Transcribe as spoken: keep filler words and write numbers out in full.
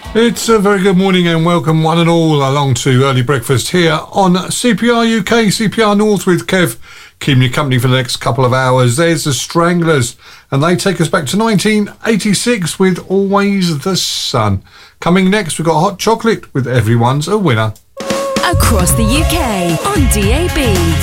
It's a very good morning and welcome one and all along to Early Breakfast here on C P R U K, C P R North with Kev, keeping you company for the next couple of hours. There's the Stranglers and they take us back to nineteen eighty-six with Always the Sun. Coming next, we've got Hot Chocolate with Everyone's a Winner. Across the U K on D A B.